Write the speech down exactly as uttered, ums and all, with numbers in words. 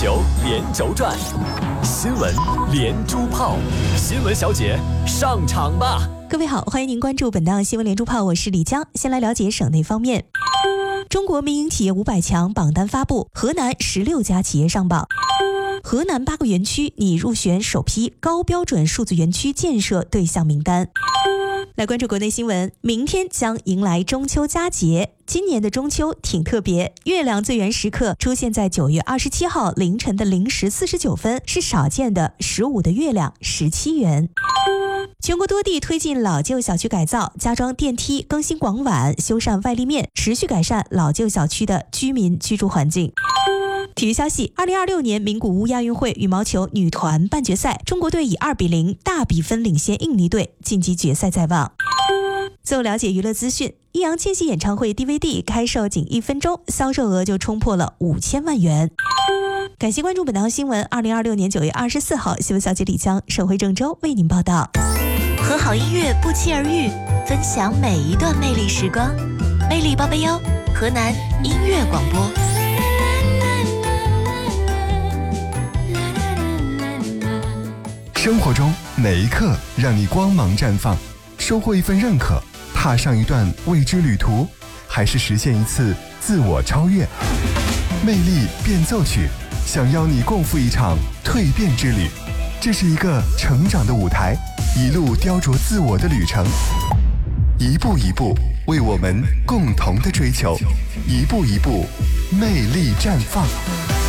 球连轴转，新闻连珠炮，新闻小姐上场吧！ 各位好，欢迎您关注本档新闻连珠炮，我是李江。先来了解省内方面，中国民营企业五百强榜单发布，河南十六家企业上榜。河南八个园区拟入选首批高标准数字园区建设对象名单。来关注国内新闻，明天将迎来中秋佳节。今年的中秋挺特别，月亮最圆时刻出现在九月二十七号凌晨的零时四十九分，是少见的十五的月亮十七圆。全国多地推进老旧小区改造，加装电梯、更新广碗、修缮外立面，持续改善老旧小区的居民居住环境。体育消息，二零二六年名古屋亚运会羽毛球女团半决赛，中国队以二比零大比分领先印尼队，晋级决赛在望。最后了解娱乐资讯，易烊千玺演唱会 D V D 开售仅一分钟，销售额就冲破了五千万元。感谢关注本档新闻。二零二六年九月二十四号，新闻小姐李江，省会郑州为您报道。 和好音乐不期而遇，分享每一段魅力时光。魅力八八幺，河南音乐广播。 生活中哪一刻让你光芒绽放？收获一份认可，踏上一段未知旅途，还是实现一次自我超越？魅力变奏曲想邀你共赴一场蜕变之旅。这是一个成长的舞台，一路雕琢自我的旅程，一步一步为我们共同的追求，一步一步魅力绽放。